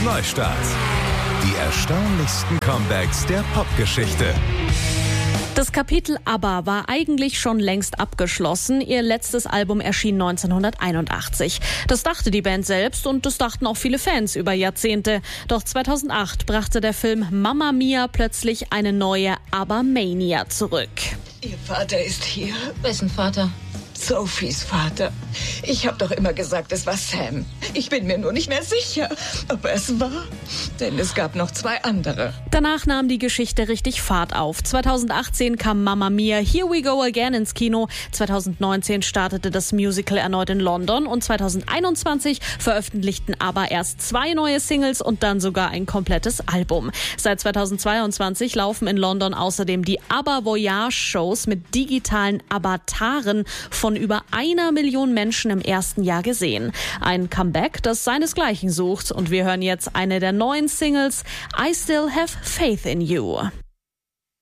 Neustart. Die erstaunlichsten Comebacks der Popgeschichte. Das Kapitel ABBA war eigentlich schon längst abgeschlossen. Ihr letztes Album erschien 1981. Das dachte die Band selbst und das dachten auch viele Fans über Jahrzehnte. Doch 2008 brachte der Film Mamma Mia plötzlich eine neue ABBA-Mania zurück. Ihr Vater ist hier. Wessen Vater? Sophies Vater. Ich habe doch immer gesagt, es war Sam. Ich bin mir nur nicht mehr sicher, ob es war. Denn es gab noch 2 andere. Danach nahm die Geschichte richtig Fahrt auf. 2018 kam Mamma Mia, Here We Go Again ins Kino. 2019 startete das Musical erneut in London. Und 2021 veröffentlichten ABBA erst 2 neue Singles und dann sogar ein komplettes Album. Seit 2022 laufen in London außerdem die ABBA Voyage Shows mit digitalen Avataren von über 1 Million Menschen im ersten Jahr gesehen. Ein Comeback, das seinesgleichen sucht. Und wir hören jetzt eine der neuen Singles, I Still Have Faith in You.